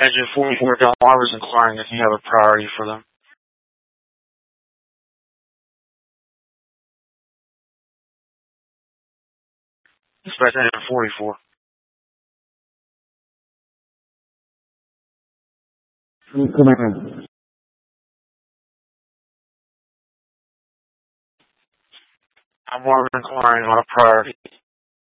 Engine 44 Delta, I was inquiring if you have a priority for them. Dispatch Engine 44. Command. I'm more inquiring on a priority.